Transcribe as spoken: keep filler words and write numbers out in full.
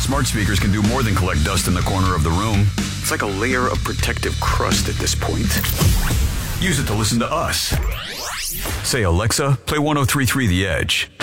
smart speakers can do more than collect dust in the corner of the room. It's like a layer of protective crust at this point. Use it to listen to us. Say, Alexa, play one oh three point three The Edge.